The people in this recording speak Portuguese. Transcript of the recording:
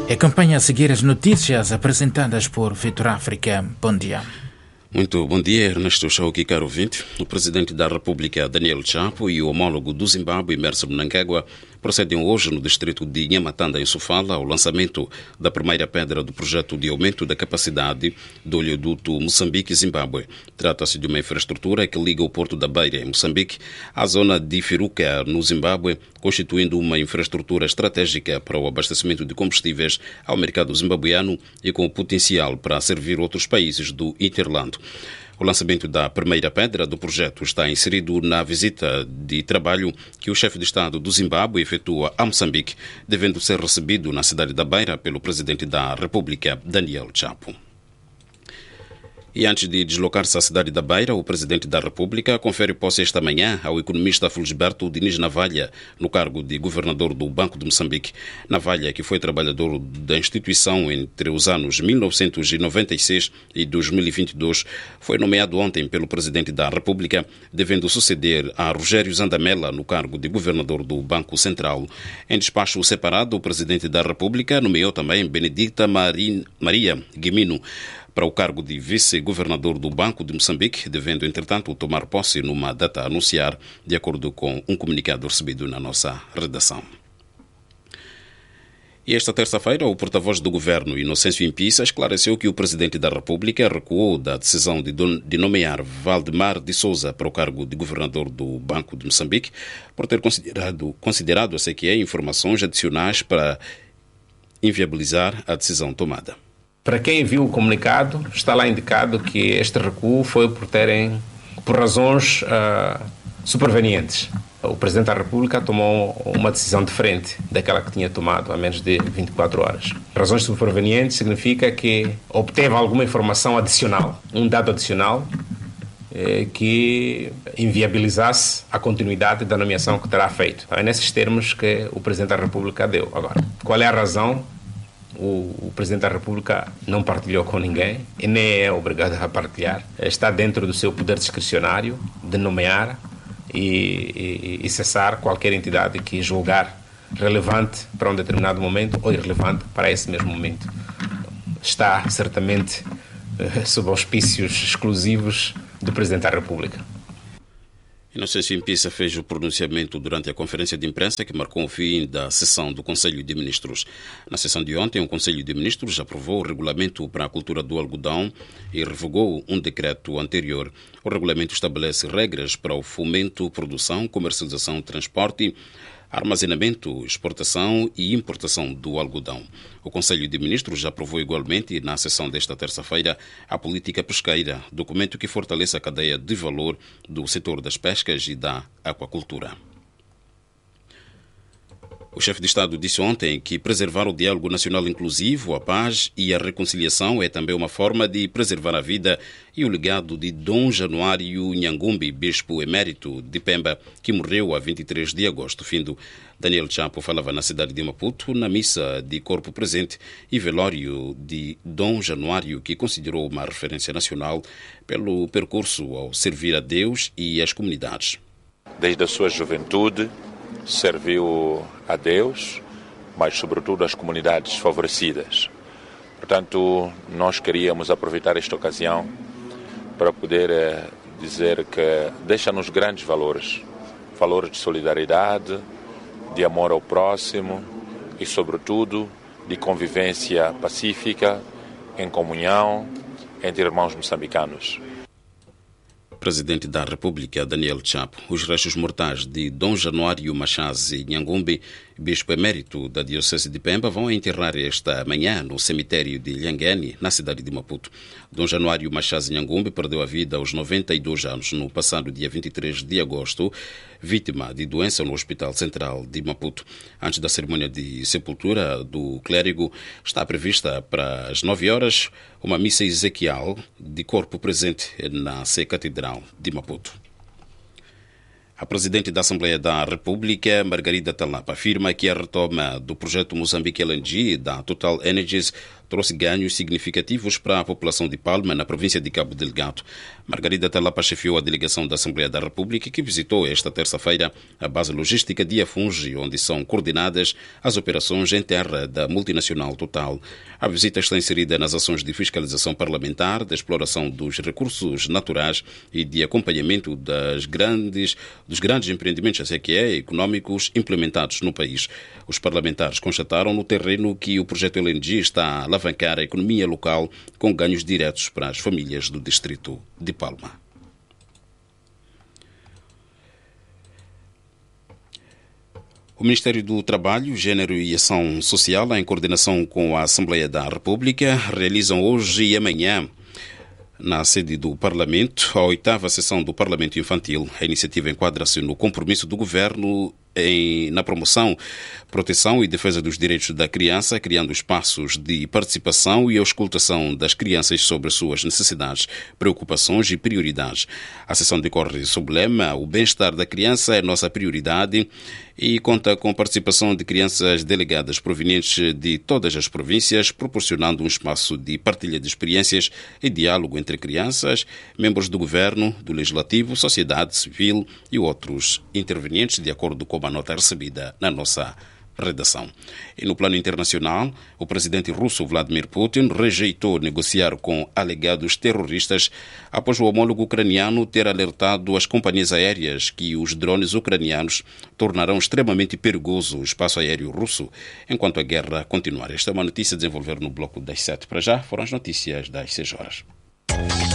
Acompanhe a seguir as notícias apresentadas por Vitor África. Bom dia. Muito bom dia, Ernesto Chauki, caro ouvinte. O presidente da República, Daniel Chapo, e o homólogo do Zimbábue, Emmerson Mnangagwa, procedem hoje no distrito de Nhamatanda, em Sofala, ao lançamento da primeira pedra do projeto de aumento da capacidade do oleoduto Moçambique-Zimbábue. Trata-se de uma infraestrutura que liga o porto da Beira, em Moçambique, à zona de Firuca, no Zimbábue, constituindo uma infraestrutura estratégica para o abastecimento de combustíveis ao mercado zimbabuiano e com potencial para servir outros países do Interland. O lançamento da primeira pedra do projeto está inserido na visita de trabalho que o chefe de Estado do Zimbábue efetua a Moçambique, devendo ser recebido na cidade da Beira pelo presidente da República, Daniel Chapo. E antes de deslocar-se à cidade da Beira, o presidente da República confere posse esta manhã ao economista Felisberto Diniz Navalha, no cargo de governador do Banco de Moçambique. Navalha, que foi trabalhador da instituição entre os anos 1996 e 2022, foi nomeado ontem pelo presidente da República, devendo suceder a Rogério Zandamela no cargo de governador do Banco Central. Em despacho separado, o presidente da República nomeou também Benedicta Maria Guimino para o cargo de vice-governador do Banco de Moçambique, devendo, entretanto, tomar posse numa data a anunciar, de acordo com um comunicado recebido na nossa redação. E esta terça-feira, o porta-voz do governo, Inocêncio Impissa, esclareceu que o presidente da República recuou da decisão de nomear Valdemar de Souza para o cargo de governador do Banco de Moçambique, por ter considerado a CQE informações adicionais para inviabilizar a decisão tomada. Para quem viu o comunicado, está lá indicado que este recuo foi por razões supervenientes. O Presidente da República tomou uma decisão diferente daquela que tinha tomado há menos de 24 horas. Razões supervenientes significa que obteve alguma informação adicional, um dado adicional que inviabilizasse a continuidade da nomeação que terá feito. É nesses termos que o Presidente da República deu. Agora, qual é a razão? O Presidente da República não partilhou com ninguém e nem é obrigado a partilhar. Está dentro do seu poder discricionário de nomear e cessar qualquer entidade que julgar relevante para um determinado momento ou irrelevante para esse mesmo momento. Está certamente sob auspícios exclusivos do Presidente da República. Inocêncio Impissa fez o pronunciamento durante a conferência de imprensa que marcou o fim da sessão do Conselho de Ministros. Na sessão de ontem, o Conselho de Ministros aprovou o regulamento para a cultura do algodão e revogou um decreto anterior. O regulamento estabelece regras para o fomento, produção, comercialização, transporte, armazenamento, exportação e importação do algodão. O Conselho de Ministros já aprovou igualmente, na sessão desta terça-feira, a política pesqueira, documento que fortalece a cadeia de valor do setor das pescas e da aquacultura. O chefe de Estado disse ontem que preservar o diálogo nacional inclusivo, a paz e a reconciliação é também uma forma de preservar a vida e o legado de Dom Januário Nhangumbi, bispo emérito de Pemba, que morreu a 23 de agosto. Findo, Daniel Chapo falava na cidade de Maputo, na missa de corpo presente e velório de Dom Januário, que considerou uma referência nacional pelo percurso ao servir a Deus e as comunidades. Desde a sua juventude, serviu a Deus, mas sobretudo às comunidades favorecidas. Portanto, nós queríamos aproveitar esta ocasião para poder dizer que deixa-nos grandes valores, valores de solidariedade, de amor ao próximo e, sobretudo, de convivência pacífica, em comunhão entre irmãos moçambicanos. Presidente da República, Daniel Chapo. Os restos mortais de Dom Januário Machazi Nhangumbi, bispo emérito da Diocese de Pemba, vão enterrar esta manhã no cemitério de Lhangene, na cidade de Maputo. Dom Januário Machazi Nhangumbi perdeu a vida aos 92 anos no passado dia 23 de agosto, vítima de doença no Hospital Central de Maputo. Antes da cerimônia de sepultura do clérigo, está prevista para as 9 horas uma missa exequial de corpo presente na Sé Catedral de Maputo. A Presidente da Assembleia da República, Margarida Talapa, afirma que a retoma do projeto Moçambique LNG da Total Energies trouxe ganhos significativos para a população de Palma, na província de Cabo Delgado. Margarida Talapa chefiou a delegação da Assembleia da República, que visitou esta terça-feira a base logística de Afungi, onde são coordenadas as operações em terra da multinacional Total. A visita está inserida nas ações de fiscalização parlamentar, de exploração dos recursos naturais e de acompanhamento dos grandes empreendimentos económicos implementados no país. Os parlamentares constataram no terreno que o projeto LNG está a alavancar a economia local com ganhos diretos para as famílias do distrito de Palma. O Ministério do Trabalho, Gênero e Ação Social, em coordenação com a Assembleia da República, realizam hoje e amanhã, na sede do Parlamento, a 8ª sessão do Parlamento Infantil. A iniciativa enquadra-se no compromisso do Governo na promoção, proteção e defesa dos direitos da criança, criando espaços de participação e auscultação das crianças sobre suas necessidades, preocupações e prioridades. A sessão decorre sob o lema "O bem-estar da criança é nossa prioridade" e conta com participação de crianças delegadas provenientes de todas as províncias, proporcionando um espaço de partilha de experiências e diálogo entre crianças, membros do Governo, do Legislativo, sociedade civil e outros intervenientes, de acordo com a nota recebida na nossa redação. E no plano internacional, o presidente russo Vladimir Putin rejeitou negociar com alegados terroristas após o homólogo ucraniano ter alertado as companhias aéreas que os drones ucranianos tornarão extremamente perigoso o espaço aéreo russo enquanto a guerra continuar. Esta é uma notícia a desenvolver no bloco das 7. Para já, foram as notícias das 6 horas.